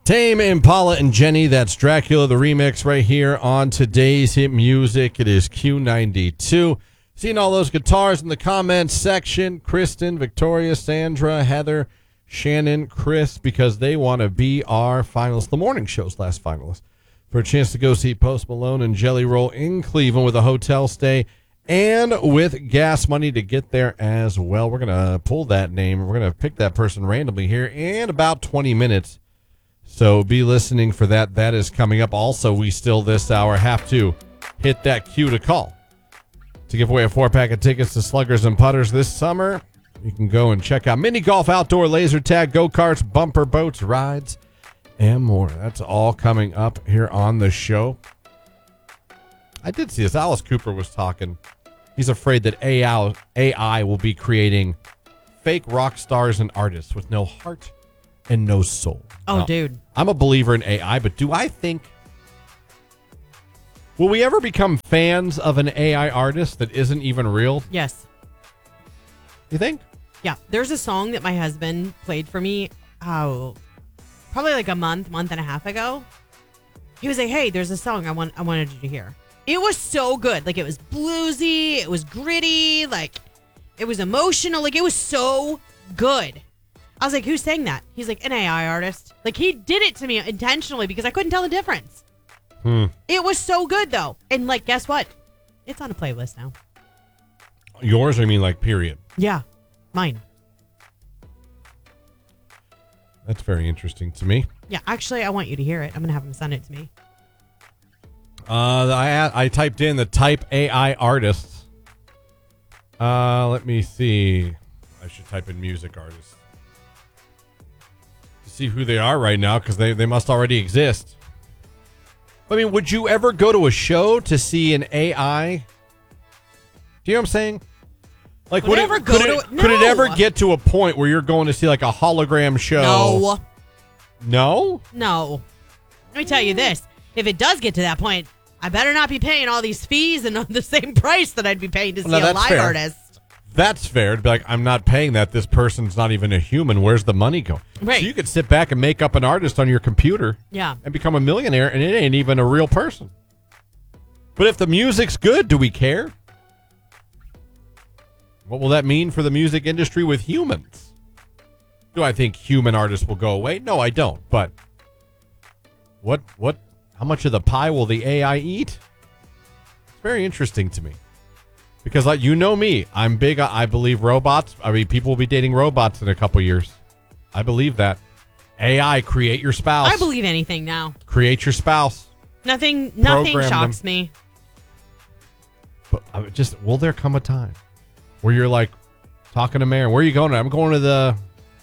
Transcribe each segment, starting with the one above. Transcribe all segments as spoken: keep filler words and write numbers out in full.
Tame Impala and Jenny, that's Dracula, the remix right here on today's hit music. It is Q ninety-two. Seeing all those guitars in the comments section. Kristen, Victoria, Sandra, Heather, Shannon, Chris, because they want to be our finalists, the morning show's last finalists, for a chance to go see Post Malone and Jelly Roll in Cleveland with a hotel stay and with gas money to get there as well. We're going to pull that name. We're going to pick that person randomly here in about twenty minutes. So be listening for that. That is coming up. Also, we still this hour have to hit that cue to call to give away a four-pack of tickets to Sluggers and Putters this summer. You can go and check out mini golf, outdoor laser tag, go-karts, bumper boats, rides, and more. That's all coming up here on the show. I did see this. Alice Cooper was talking. He's afraid that A I, A I will be creating fake rock stars and artists with no heart and no soul. Oh, now, dude. I'm a believer in A I, but do I think... Will we ever become fans of an A I artist that isn't even real? Yes. You think? Yeah. There's a song that my husband played for me, oh, probably like a month, month and a half ago. He was like, hey, there's a song I want, I wanted you to hear. It was so good. Like, it was bluesy. It was gritty. Like, it was emotional. Like, it was so good. I was like, who sang that? He's like, an A I artist. Like, he did it to me intentionally because I couldn't tell the difference. Hmm. It was so good, though. And, like, guess what? It's on a playlist now. Yours, or you mean like period? Yeah. Mine. That's very interesting to me. Yeah, actually, I want you to hear it. I'm going to have him send it to me. Uh, I I typed in the type A I artists. Uh, let me see. I should type in music artists to see who they are right now, because they, they must already exist. I mean, would you ever go to a show to see an A I? Do you know what I'm saying? Like, would, would it, ever could, go it, to, could it no. ever get to a point where you're going to see like a hologram show? No. No? No. Let me tell you this. If it does get to that point, I better not be paying all these fees and the same price that I'd be paying to see Well, no, a that's live fair. artist. That's fair. To be like, I'm not paying that. This person's not even a human. Where's the money going? Right. So you could sit back and make up an artist on your computer Yeah. and become a millionaire, and it ain't even a real person. But if the music's good, do we care? What will that mean for the music industry with humans? Do I think human artists will go away? No, I don't. But what, what, how much of the pie will the A I eat? It's very interesting to me. Because, like, you know me, I'm big. I believe robots. I mean, people will be dating robots in a couple years. I believe that. A I, create your spouse. I believe anything now. Create your spouse. Nothing nothing Program shocks them. me. But I would just, will there come a time where you're like talking to Maren? Where are you going to? I'm going to the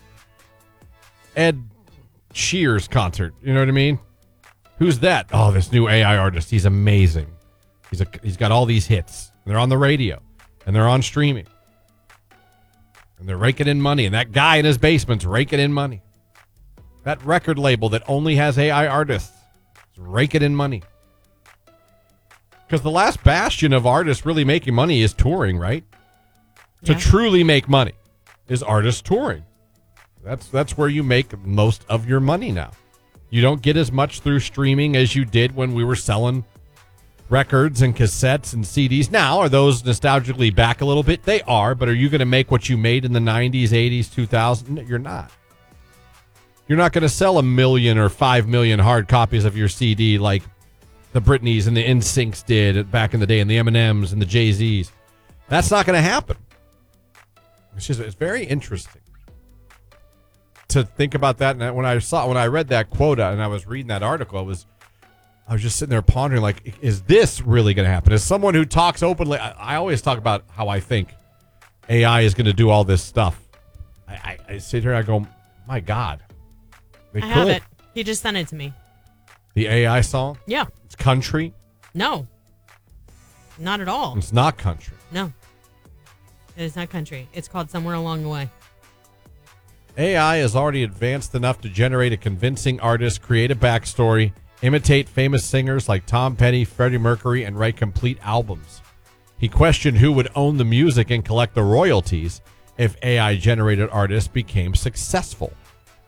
Ed Sheers concert. You know what I mean? Who's that? Oh, this new A I artist. He's amazing. He's a, he's got all these hits. They're on the radio, and they're on streaming, and they're raking in money, and that guy in his basement's raking in money. That record label that only has A I artists is raking in money. Because the last bastion of artists really making money is touring, right? Yeah. To truly make money is artists touring. That's that's where you make most of your money now. You don't get as much through streaming as you did when we were selling records and cassettes and C Ds. Now, are those nostalgically back a little bit? They are, but are you going to make what you made in the nineties, eighties, two thousand? You're not. You're not going to sell a million or five million hard copies of your C D like the Britneys and the N Syncs did back in the day, and the Eminems and the Jay-Z's. That's not going to happen. It's just, it's very interesting to think about that. And when I saw, when I read that quote and I was reading that article, I was I was just sitting there pondering, like, is this really going to happen? As someone who talks openly, I, I always talk about how I think A I is going to do all this stuff. I, I, I sit here, I go, my God. They I could. have it. He just sent it to me. The A I song? Yeah. It's country? No. Not at all. It's not country. No. It is not country. It's called Somewhere Along the Way. A I is already advanced enough to generate a convincing artist, create a backstory, imitate famous singers like Tom Petty, Freddie Mercury, and write complete albums. He questioned who would own the music and collect the royalties if A I-generated artists became successful.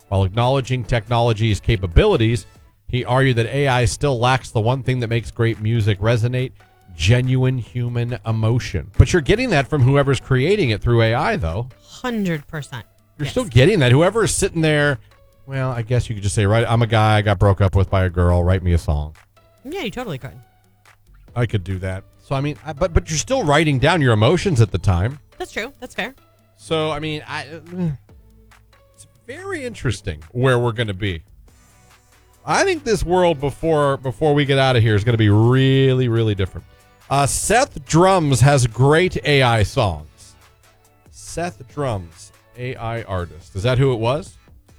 While acknowledging technology's capabilities, he argued that A I still lacks the one thing that makes great music resonate: genuine human emotion. But you're getting that from whoever's creating it through A I, though. one hundred percent. You're Yes. still getting that. Whoever is sitting there, well, I guess you could just say, right, I'm a guy, I got broke up with by a girl, write me a song. Yeah, you totally could. I could do that. So, I mean, I, but but you're still writing down your emotions at the time. That's true. That's fair. So, I mean, I, it's very interesting where we're going to be. I think this world before before we get out of here is going to be really, really different. Uh, Seth Drums has great A I songs. Seth Drums, A I artist. Is that who it was?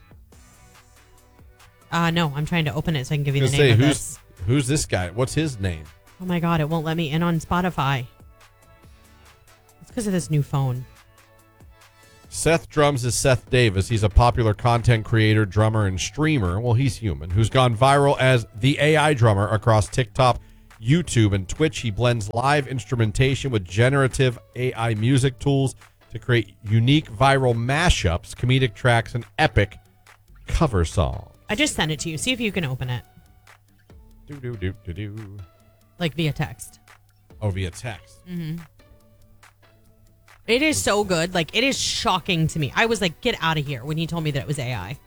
Uh, no, I'm trying to open it so I can give I you was the gonna name say, of who's, this. who's this guy? What's his name? Oh my God, it won't let me in on Spotify. It's because of this new phone. Seth Drums is Seth Davis. He's a popular content creator, drummer, and streamer. Well, he's human, who's gone viral as the A I drummer across TikTok, YouTube, and Twitch. He blends live instrumentation with generative A I music tools to create unique viral mashups, comedic tracks, and epic cover songs. I just sent it to you. See if you can open it. Do do do do do. Like via text. Oh, via text. It is so good. Like, it is shocking to me. I was like, get out of here when he told me that it was A I.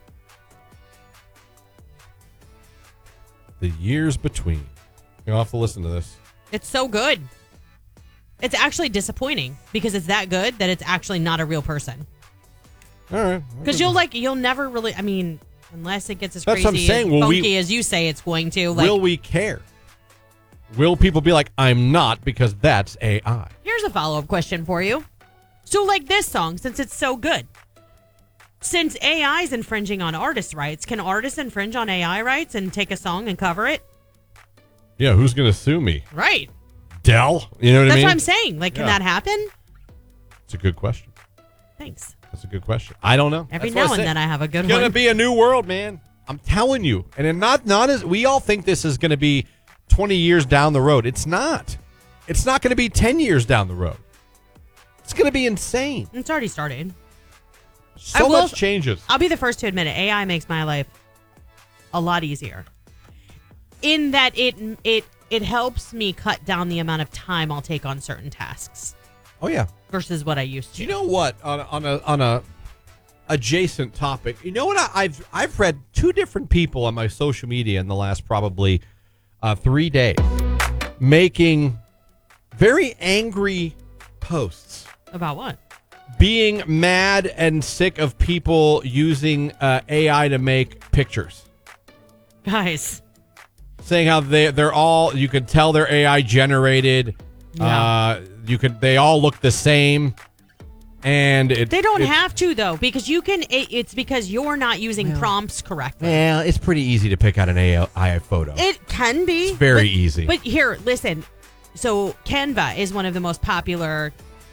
The years between. You'll have to listen to this. It's so good. It's actually disappointing because it's that good that it's actually not a real person. All right. Because you'll like, you'll never really, I mean, unless it gets as That's what I'm crazy saying. as Will funky we- as you say it's going to. Like, Will we care? Will people be like, I'm not, because that's A I? here's a follow-up question for you. So, like this song, since it's so good, since A I is infringing on artist rights, can artists infringe on A I rights and take a song and cover it? Yeah, who's going to sue me? Right. Dell? You know what That's I mean? what I'm saying. Like, can Yeah. that happen? It's a good question. Thanks. That's a good question. I don't know. Every That's what now I and said. then I have a good It's going to one. be a new world, man. I'm telling you. And it not, not as we all think this is going to be twenty years down the road. It's not. It's not going to be ten years down the road. It's going to be insane. It's already started. So I will- much changes. I'll be the first to admit it. A I makes my life a lot easier. In that it it it helps me cut down the amount of time I'll take on certain tasks Oh, yeah. versus what I used to. Do you know what? On a, on a on a adjacent topic, you know what? I, I've I've read two different people on my social media in the last probably uh, three days making very angry posts, About what? being mad and sick of people using uh, A I to make pictures, Guys. saying how they they're all you can tell they're A I generated. Yeah. Uh, you could they all look the same. And it, They don't it- have to, though, because you can. It, it's because you're not using prompts correctly. Well, it's pretty easy to pick out an A I photo. It can be. It's very but- easy. But here, listen. So Canva is one of the most popular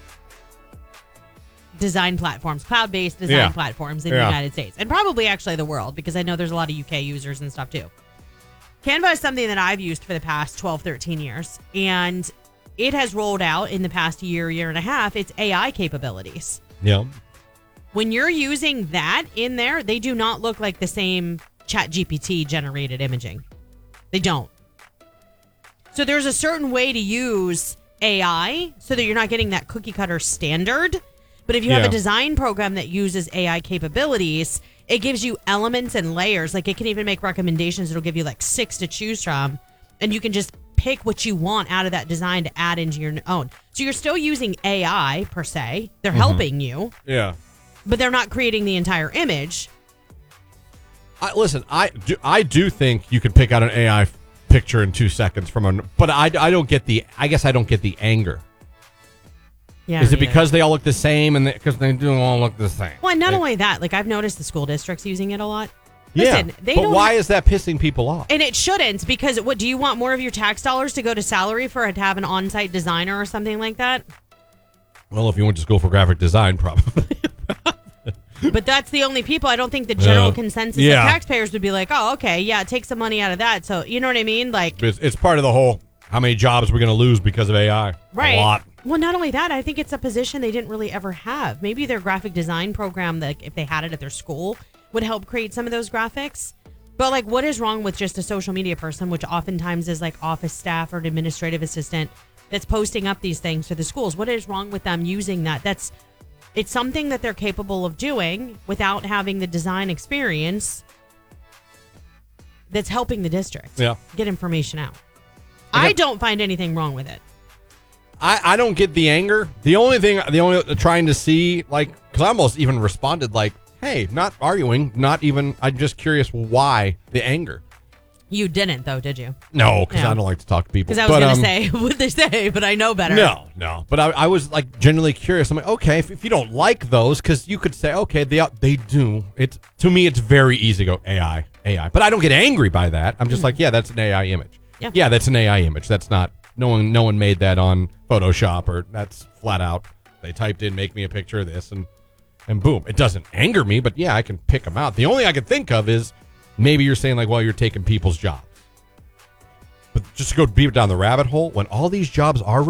design platforms, cloud-based design Yeah. platforms in Yeah. the United States, and probably actually the world, because I know there's a lot of U K users and stuff too. Canva is something that I've used for the past twelve, thirteen years, and it has rolled out in the past year, year and a half, its A I capabilities. yeah. When you're using that in there, they do not look like the same Chat G P T generated imaging. They don't. So there's a certain way to use A I so that you're not getting that cookie cutter standard. But if you have Yeah. a design program that uses A I capabilities, it gives you elements and layers. Like it can even make recommendations. It'll give you like six to choose from. And you can just pick what you want out of that design to add into your own. So you're still using A I per se. They're helping you, Yeah. but they're not creating the entire image. I, listen, I do, I do think you could pick out an A I f- picture in two seconds from a, but I, I don't get the, I guess I don't get the anger. Yeah. Is it me because they all look the same and because they, do all look the same? Well, and not They- only that, like I've noticed the school districts using it a lot. yeah, Listen, they but don't why is that pissing people off? And it shouldn't, because what do you want more of your tax dollars to go to salary for to have an on-site designer or something like that? Well, if you went to school for graphic design, probably. But that's the only people. I don't think the general Uh, consensus yeah. of taxpayers would be like, oh, okay, yeah, take some money out of that. So you know what I mean? Like, It's, it's part of the whole. How many jobs we're going to lose because of A I? right? A lot. Well, not only that, I think it's a position they didn't really ever have. Maybe their graphic design program, like if they had it at their school, would help create some of those graphics. But like, what is wrong with just a social media person, which oftentimes is like office staff or an administrative assistant that's posting up these things to the schools? What is wrong with them using that? That's it's something that they're capable of doing without having the design experience that's helping the district Yeah. get information out. I I got- don't find anything wrong with it. I, I don't get the anger. The only thing, the only trying to see, like, because I almost even responded like, hey, not arguing, not even, I'm just curious why the anger. You didn't, though, did you? No, because No. I don't like to talk to people. Because I was But, going to um, say, what they say, but I know better. No, no. But I, I was like genuinely curious. I'm like, okay, if, if you don't like those, because you could say, okay, they they do. It's to me, it's very easy to go A I, A I. But I don't get angry by that. I'm just like, yeah, that's an A I image. Yeah. yeah, that's an A I image. That's not no one. No one made that on Photoshop, or that's flat out. They typed in, make me a picture of this, and and boom, it doesn't anger me. But yeah, I can pick them out. The only I could think of is maybe you're saying like, well, you're taking people's jobs. But just to go deep down the rabbit hole, when all these jobs are